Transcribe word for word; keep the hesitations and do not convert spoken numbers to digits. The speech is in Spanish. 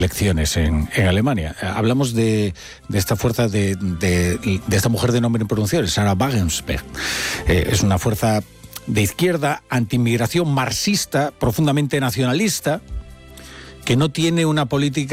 elecciones en, en Alemania. Hablamos de, de esta fuerza, de, de, de esta mujer de nombre impronunciable, Sarah Wagenknecht. Eh, es una fuerza de izquierda, anti-inmigración, marxista, profundamente nacionalista, que no tiene una política